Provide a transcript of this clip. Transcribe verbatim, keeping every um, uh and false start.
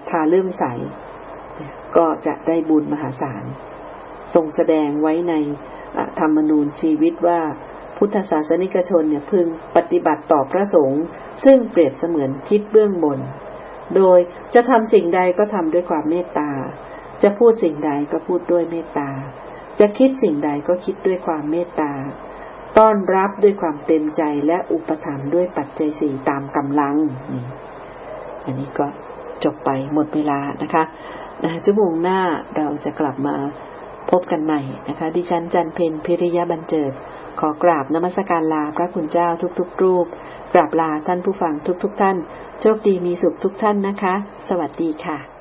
ทธาเลื่อมใสก็จะได้บุญมหาศาลทรงแสดงไว้ในธรรมนูญชีวิตว่าพุทธศาสนิกชนเนี่ยพึงปฏิบัติต่อพระสงฆ์ซึ่งเปรียบเสมือนทิศเบื้องบนโดยจะทำสิ่งใดก็ทำด้วยความเมตตาจะพูดสิ่งใดก็พูดด้วยเมตตาจะคิดสิ่งใดก็คิดด้วยความเมตตาต้อนรับด้วยความเต็มใจและอุปถัมภ์ด้วยปัจจัยสี่ตามกำลังนี่อันนี้ก็จบไปหมดเวลานะคะชั่วโมงหน้าเราจะกลับมาพบกันใหม่นะคะดิฉันจันเพ็ญพิริยะบันเจิดขอกราบนมัสการลาพระคุณเจ้าทุกๆรูปกราบลาท่านผู้ฟังทุกๆท่านโชคดีมีสุขทุกท่านนะคะสวัสดีค่ะ